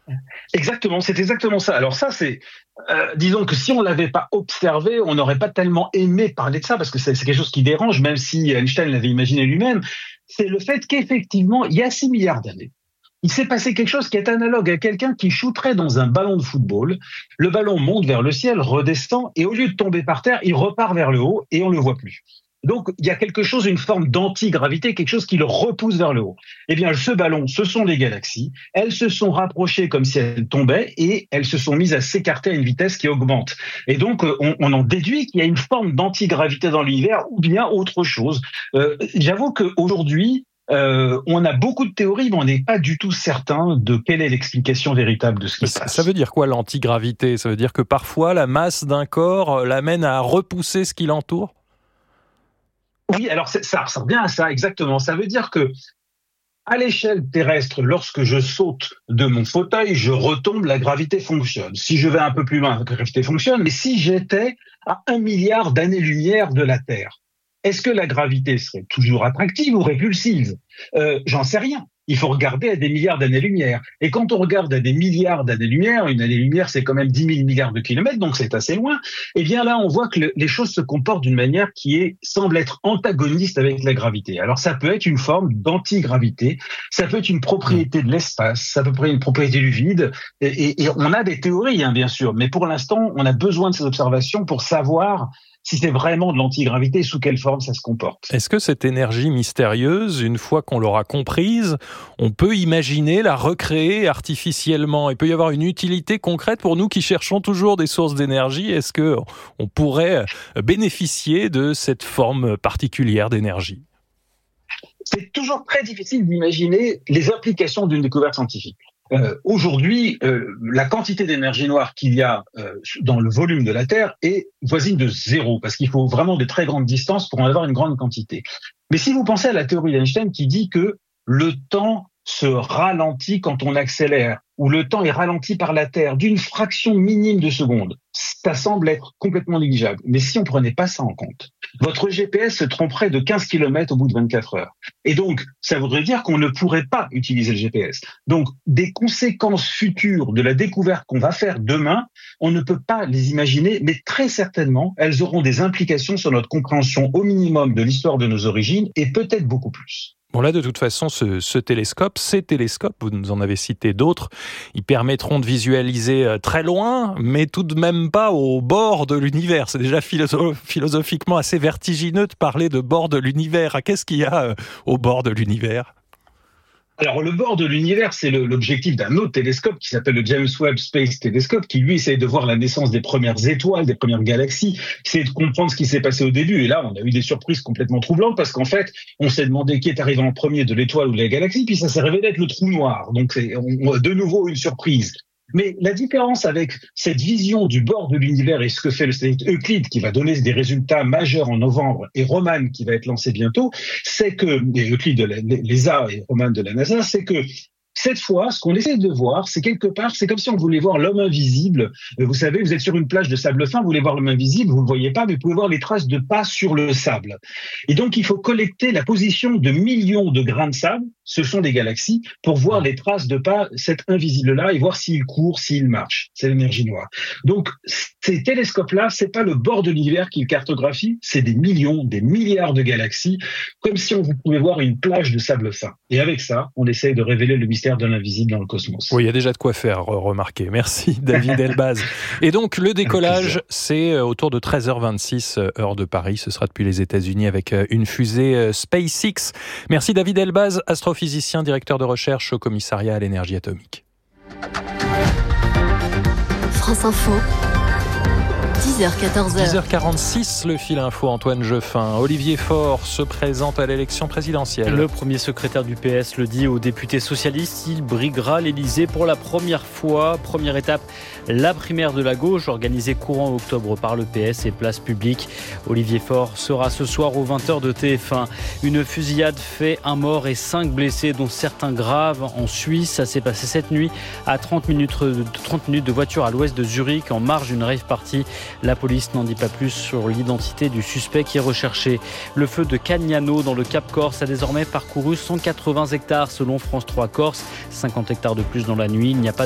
Exactement, c'est exactement ça. Alors ça, disons que si on l'avait pas observé, on n'aurait pas tellement aimé parler de ça, parce que c'est quelque chose qui dérange, même si Einstein l'avait imaginé lui-même. C'est le fait qu'effectivement, il y a 6 milliards d'années, il s'est passé quelque chose qui est analogue à quelqu'un qui shooterait dans un ballon de football. Le ballon monte vers le ciel, redescend, et au lieu de tomber par terre, il repart vers le haut et on le voit plus. Donc, il y a quelque chose, une forme d'antigravité, quelque chose qui le repousse vers le haut. Eh bien, ce ballon, ce sont les galaxies. Elles se sont rapprochées comme si elles tombaient et elles se sont mises à s'écarter à une vitesse qui augmente. Et donc, on en déduit qu'il y a une forme d'antigravité dans l'univers ou bien autre chose. J'avoue qu'aujourd'hui, on a beaucoup de théories, mais on n'est pas du tout certain de quelle est l'explication véritable de ce qui se passe. Ça veut dire quoi l'antigravité ? Ça veut dire que parfois la masse d'un corps l'amène à repousser ce qui l'entoure ? Oui, alors ça ressemble bien à ça, exactement. Ça veut dire que à l'échelle terrestre, lorsque je saute de mon fauteuil, je retombe, la gravité fonctionne. Si je vais un peu plus loin, la gravité fonctionne, mais si j'étais à 1 milliard d'années-lumière de la Terre, est-ce que la gravité serait toujours attractive ou répulsive ? J'en sais rien. Il faut regarder à des milliards d'années-lumière. Et quand on regarde à des milliards d'années-lumière, une année-lumière, c'est quand même 10 000 milliards de kilomètres, donc c'est assez loin. Eh bien là, on voit que les choses se comportent d'une manière qui semble être antagoniste avec la gravité. Alors ça peut être une forme d'antigravité, ça peut être une propriété de l'espace, ça peut être une propriété du vide. Et on a des théories, bien sûr, mais pour l'instant, on a besoin de ces observations pour savoir si c'est vraiment de l'antigravité, sous quelle forme ça se comporte. Est-ce que cette énergie mystérieuse, une fois qu'on l'aura comprise, on peut imaginer la recréer artificiellement ? Il peut y avoir une utilité concrète pour nous qui cherchons toujours des sources d'énergie. Est-ce qu'on pourrait bénéficier de cette forme particulière d'énergie ? C'est toujours très difficile d'imaginer les implications d'une découverte scientifique. Aujourd'hui, la quantité d'énergie noire qu'il y a dans le volume de la Terre est voisine de 0, parce qu'il faut vraiment de très grandes distances pour en avoir une grande quantité. Mais si vous pensez à la théorie d'Einstein qui dit que le temps se ralentit quand on accélère, ou le temps est ralenti par la Terre d'une fraction minime de seconde, ça semble être complètement négligeable. Mais si on prenait pas ça en compte, votre GPS se tromperait de 15 km au bout de 24 heures. Et donc, ça voudrait dire qu'on ne pourrait pas utiliser le GPS. Donc, des conséquences futures de la découverte qu'on va faire demain, on ne peut pas les imaginer, mais très certainement, elles auront des implications sur notre compréhension au minimum de l'histoire de nos origines, et peut-être beaucoup plus. Bon là, de toute façon, ces télescopes, vous nous en avez cité d'autres, ils permettront de visualiser très loin, mais tout de même pas au bord de l'univers. C'est déjà philosophiquement assez vertigineux de parler de bord de l'univers. Qu'est-ce qu'il y a au bord de l'univers ? Alors, le bord de l'univers, c'est l'objectif d'un autre télescope qui s'appelle le James Webb Space Telescope, qui lui essaye de voir la naissance des premières étoiles, des premières galaxies, essayer de comprendre ce qui s'est passé au début. Et là, on a eu des surprises complètement troublantes parce qu'en fait, on s'est demandé qui est arrivé en premier, de l'étoile ou de la galaxie, puis ça s'est révélé être le trou noir. Donc, c'est de nouveau une surprise. Mais la différence avec cette vision du bord de l'univers et ce que fait le satellite Euclide, qui va donner des résultats majeurs en novembre, et Roman, qui va être lancé bientôt, c'est que, et Euclide de l'ESA et Roman de la NASA, c'est que cette fois, ce qu'on essaie de voir, c'est quelque part, c'est comme si on voulait voir l'homme invisible. Vous savez, vous êtes sur une plage de sable fin, vous voulez voir l'homme invisible, vous ne le voyez pas, mais vous pouvez voir les traces de pas sur le sable. Et donc, il faut collecter la position de millions de grains de sable, ce sont des galaxies, pour voir les traces de pas, cet invisible-là, et voir s'il court, s'il marche. C'est l'énergie noire. Donc, ces télescopes-là, c'est pas le bord de l'univers qu'ils cartographient, c'est des millions, des milliards de galaxies, comme si on pouvait voir une plage de sable fin. Et avec ça, on essaye de révéler le mystère de l'invisible dans le cosmos. Oui, il y a déjà de quoi faire, remarquer. Merci David Elbaz. Et donc le décollage, c'est autour de 13h26 heure de Paris. Ce sera depuis les États-Unis avec une fusée SpaceX. Merci David Elbaz, astrophysicien, directeur de recherche au commissariat à l'énergie atomique. France Info. 10h-14h. 10h46, le fil info, Antoine Jeffin. Olivier Faure se présente à l'élection présidentielle. Le premier secrétaire du PS le dit aux députés socialistes, il briguera l'Élysée pour la première fois. Première étape, la primaire de la gauche, organisée courant octobre par le PS et Place Publique. Olivier Faure sera ce soir aux 20h de TF1. Une fusillade fait 1 mort et 5 blessés, dont certains graves en Suisse. Ça s'est passé cette nuit à 30 minutes de voiture à l'ouest de Zurich, en marge d'une rave party. La police n'en dit pas plus sur l'identité du suspect qui est recherché. Le feu de Cagnano dans le Cap Corse a désormais parcouru 180 hectares selon France 3 Corse. 50 hectares de plus dans la nuit. Il n'y a pas